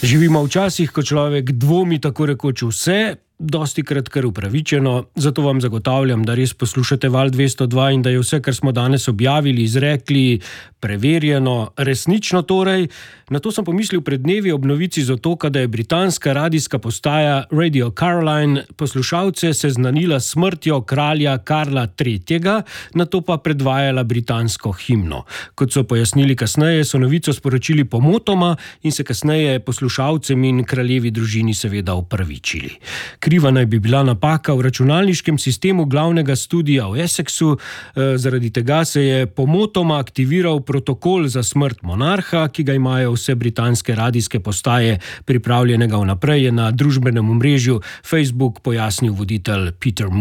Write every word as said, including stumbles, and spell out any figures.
Živimo v časih, ko človek dvomi tako rekoč vse, dostikrat kar upravičeno, zato vam zagotavljam, da res poslušate Val dvesto dva in da je vse, kar smo danes objavili, izrekli, preverjeno, resnično torej. Na to sem pomislil pred dnevi ob novici z otoka, da je britanska radijska postaja Radio Caroline poslušalce seznanila s smrtjo kralja Karla tretjega, nato pa predvajala britansko himno. Kot so pojasnili kasneje, so novico sporočili pomotoma in se kasneje poslušalcem in kraljevi družini seveda opravičili. Kriva naj bi bila napaka v računalniškem sistemu glavnega studia v Essexu, zaradi tega se je pomotoma aktiviral protokol za smrt monarha, ki ga imajo vse britanske radijske postaje pripravljenega vnaprej, je na družbenem omrežju Facebook pojasnil voditelj Peter